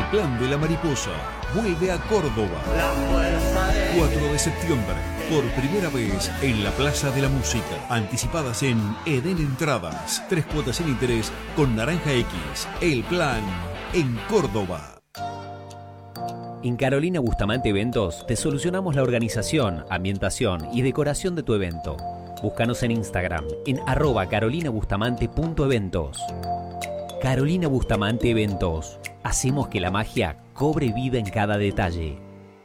Plan de la Mariposa vuelve a Córdoba. 4 de septiembre, por primera vez en la Plaza de la Música. Anticipadas en Eden Entradas. 3 cuotas sin interés con Naranja X. El Plan en Córdoba. En Carolina Bustamante Eventos te solucionamos la organización, ambientación y decoración de tu evento. Búscanos en Instagram en @carolinabustamante.eventos. Carolina Bustamante Eventos. Hacemos que la magia cobre vida en cada detalle.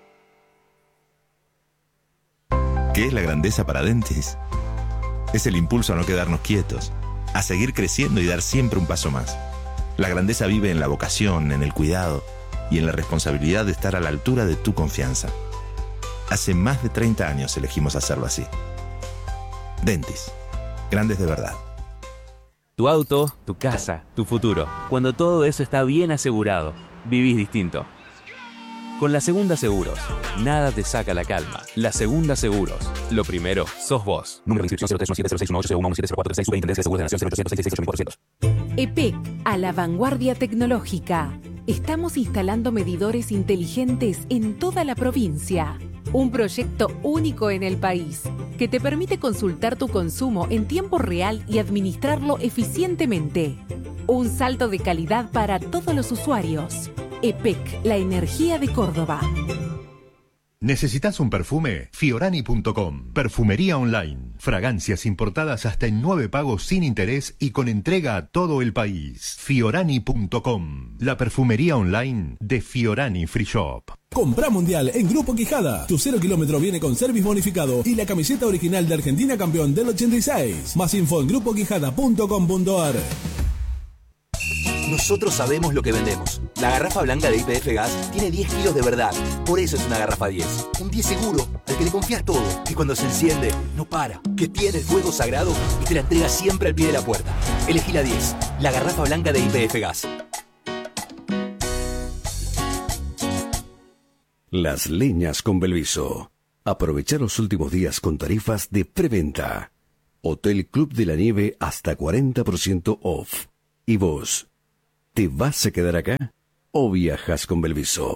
¿Qué es la grandeza para Dentis? Es el impulso a no quedarnos quietos, a seguir creciendo y dar siempre un paso más. La grandeza vive en la vocación, en el cuidado y en la responsabilidad de estar a la altura de tu confianza. Hace más de 30 años elegimos hacerlo así. Dentis. Grandes de verdad. Tu auto, tu casa, tu futuro. Cuando todo eso está bien asegurado, vivís distinto. Con La Segunda Seguros, nada te saca la calma. La Segunda Seguros. Lo primero, sos vos. Número de inscripción 0317061861170436. Superintendencia de Seguros de Nación 080066686400. EPEC, a la vanguardia tecnológica. Estamos instalando medidores inteligentes en toda la provincia. Un proyecto único en el país que te permite consultar tu consumo en tiempo real y administrarlo eficientemente. Un salto de calidad para todos los usuarios. EPEC, la energía de Córdoba. ¿Necesitas un perfume? Fiorani.com. Perfumería online. Fragancias importadas hasta en 9 pagos sin interés y con entrega a todo el país. Fiorani.com. La perfumería online de Fiorani Free Shop. Compra mundial en Grupo Quijada. Tu 0 kilómetro viene con service bonificado y la camiseta original de Argentina campeón del 86. Más info en grupoquijada.com.ar. Nosotros sabemos lo que vendemos. La garrafa blanca de YPF Gas tiene 10 kilos de verdad. Por eso es una garrafa 10. Un 10 seguro, al que le confías todo. Que cuando se enciende, no para. Que tiene el fuego sagrado y te la entrega siempre al pie de la puerta. Elegí la 10. La garrafa blanca de YPF Gas. Las Leñas con Belviso. Aprovecha los últimos días con tarifas de preventa. Hotel Club de la Nieve hasta 40% off. ¿Y vos? ¿Te vas a quedar acá o viajas con Belviso?